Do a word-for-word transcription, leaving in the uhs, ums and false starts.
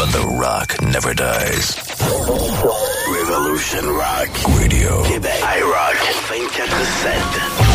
when the rock never dies. Revolution Rock Radio. Québec. I Rock vingt-quatre sept.